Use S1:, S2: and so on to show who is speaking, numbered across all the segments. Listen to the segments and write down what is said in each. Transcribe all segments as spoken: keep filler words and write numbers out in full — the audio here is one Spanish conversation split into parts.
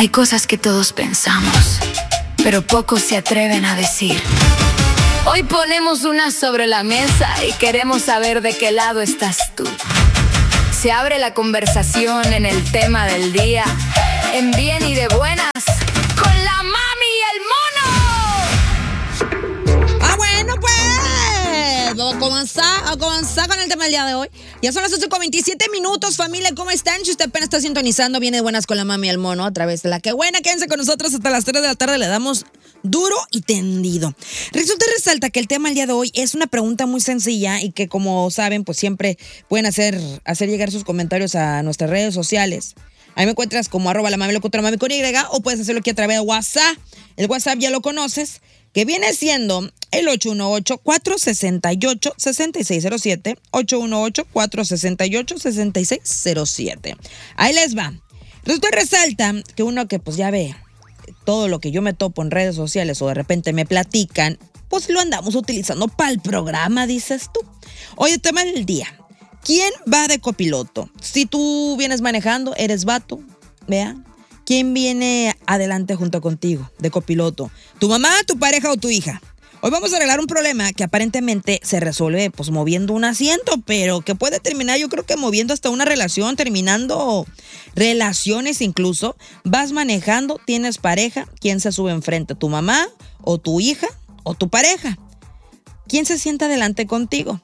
S1: Hay cosas que todos pensamos, pero pocos se atreven a decir. Hoy ponemos una sobre la mesa y queremos saber de qué lado estás tú. Se abre la conversación en el tema del día, en bien y de buenas, con la mami y el mono.
S2: Ah, bueno, pues vamos a comenzar, a comenzar con el tema del día de hoy. Ya son las ocho con veintisiete minutos, familia, ¿cómo están? Si usted apenas está sintonizando, viene de buenas con la mami y el mono a través de la que buena. Quédense con nosotros hasta las tres de la tarde, le damos duro y tendido. Resulta y resalta que el tema del día de hoy es una pregunta muy sencilla y que, como saben, pues siempre pueden hacer, hacer llegar sus comentarios a nuestras redes sociales. Ahí me encuentras como arroba la mami locutora mami con Y, o puedes hacerlo aquí a través de WhatsApp. El WhatsApp ya lo conoces, que viene siendo el ocho uno ocho, cuatro seis ocho, seis seis cero siete, ocho uno ocho, cuatro seis ocho, seis seis cero siete. Ahí les va. Resulta y resalta que uno que pues ya ve todo lo que yo me topo en redes sociales o de repente me platican, pues lo andamos utilizando para el programa, dices tú. Oye, tema del día. ¿Quién va de copiloto? Si tú vienes manejando, eres vato, vea. ¿Quién viene adelante junto contigo de copiloto? ¿Tu mamá, tu pareja o tu hija? Hoy vamos a arreglar un problema que aparentemente se resuelve pues moviendo un asiento, pero que puede terminar, yo creo que moviendo hasta una relación, terminando relaciones incluso. Vas manejando, tienes pareja, ¿quién se sube enfrente? ¿Tu mamá o tu hija o tu pareja? ¿Quién se sienta adelante contigo?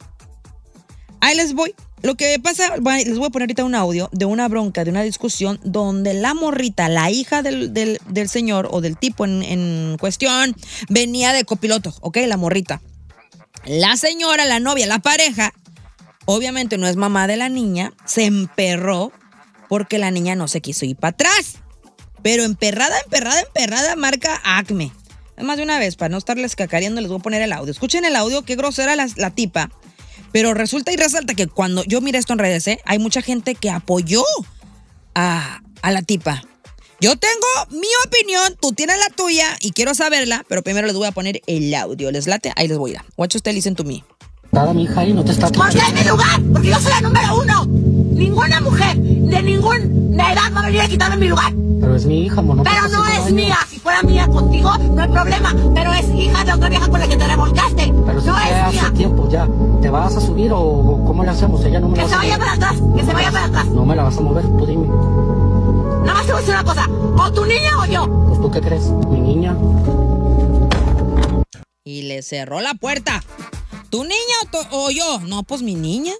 S2: Ahí les voy. Lo que pasa, les voy a poner ahorita un audio de una bronca, de una discusión donde la morrita, la hija del, del, del señor o del tipo en, en cuestión, venía de copiloto, ¿ok? La morrita. La señora, la novia, la pareja, obviamente no es mamá de la niña, se emperró porque la niña no se quiso ir para atrás. Pero emperrada, emperrada, emperrada, marca Acme. Además de una vez, para no estarles cacareando, les voy a poner el audio. Escuchen el audio, qué grosera la, la tipa. Pero resulta y resalta que cuando yo miré esto en redes, ¿eh? Hay mucha gente que apoyó a, a la tipa. Yo tengo mi opinión, tú tienes la tuya y quiero saberla, pero primero les voy a poner el audio. ¿Les late? Ahí les voy a ir. Watch usted, listen to me.
S3: Nada, mi hija, ahí no te está...
S4: Porque es mi lugar, porque yo soy la número uno. Ninguna mujer de ninguna edad va a venir a quitarme mi lugar.
S3: Pero es mi hija, mono.
S4: Pero no es mía. Si fuera mía contigo, no hay problema. Pero es hija de otra vieja con la que te revolcaste.
S3: Pero si
S4: no
S3: ya
S4: es
S3: hace
S4: mía.
S3: tiempo ya. ¿Te vas a subir o, o cómo le hacemos? Ella no me
S4: Que
S3: la
S4: se
S3: vas a
S4: vaya
S3: mover.
S4: para atrás, que se vaya para atrás.
S3: No me la vas a mover, tú dime.
S4: Nada más te voy a decir una cosa. O tu niña o yo.
S3: Pues tú qué crees, mi niña.
S2: Y le cerró la puerta. ¿Tu niña o, tu, o yo? No, pues mi niña.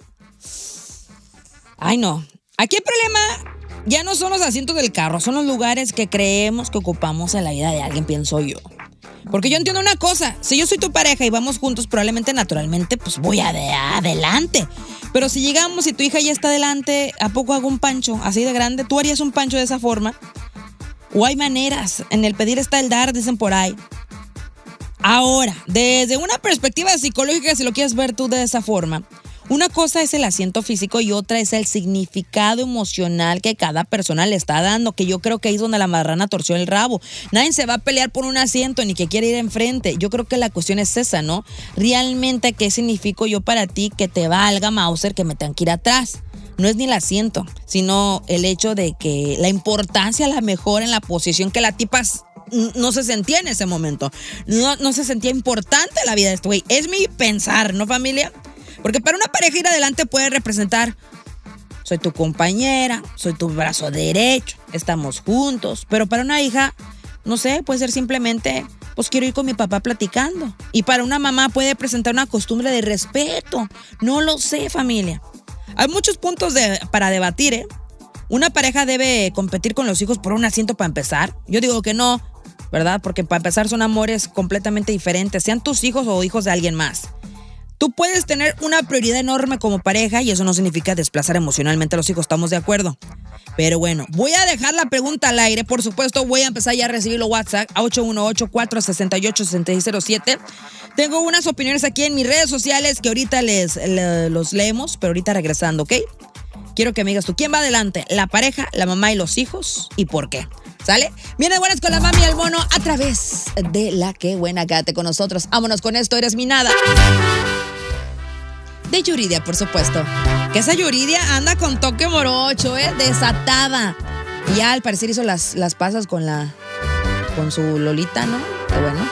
S2: Ay, no. Aquí el problema ya no son los asientos del carro, son los lugares que creemos que ocupamos en la vida de alguien, pienso yo. Porque yo entiendo una cosa, si yo soy tu pareja y vamos juntos, probablemente, naturalmente, pues voy a de adelante. Pero si llegamos y tu hija ya está adelante, ¿a poco hago un pancho así de grande? ¿Tú harías un pancho de esa forma? ¿O hay maneras? En el pedir está el dar, dicen por ahí. Ahora, desde una perspectiva psicológica, si lo quieres ver tú de esa forma, una cosa es el asiento físico y otra es el significado emocional que cada persona le está dando, que yo creo que ahí es donde la marrana torció el rabo. Nadie se va a pelear por un asiento ni que quiere ir enfrente. Yo creo que la cuestión es esa, ¿no? Realmente, ¿qué significo yo para ti que te valga Mauser que me tengan que ir atrás? No es ni el asiento, sino el hecho de que la importancia, la mejor en la posición que la tipa no se sentía en ese momento. No, no se sentía importante la vida de este güey. Es mi pensar, ¿no, familia? Porque para una pareja ir adelante puede representar: soy tu compañera, soy tu brazo derecho, estamos juntos. Pero para una hija, no sé, puede ser simplemente, pues quiero ir con mi papá platicando. Y para una mamá puede presentar una costumbre de respeto. No lo sé, familia. Hay muchos puntos de, para debatir, ¿eh? ¿Una pareja debe competir con los hijos por un asiento para empezar? Yo digo que no, ¿verdad? Porque para empezar son amores completamente diferentes, sean tus hijos o hijos de alguien más. Tú puedes tener una prioridad enorme como pareja y eso no significa desplazar emocionalmente a los hijos, estamos de acuerdo. Pero bueno, voy a dejar la pregunta al aire, por supuesto voy a empezar ya a recibir los WhatsApp a ocho uno ocho, cuatro seis ocho, seis seis cero siete. Tengo unas opiniones aquí en mis redes sociales que ahorita les, les los leemos, pero ahorita regresando, ¿ok? Quiero que me digas tú, ¿quién va adelante? ¿La pareja, la mamá y los hijos? ¿Y por qué? ¿Sale? Viene buenas con la mami y el mono a través de la que buena, quédate con nosotros. Vámonos con esto, eres mi nada. De Yuridia, por supuesto. Que esa Yuridia anda con toque morocho, ¿eh? Desatada. Y ya al parecer hizo las, las pasas con la con su Lolita, ¿no? Qué bueno.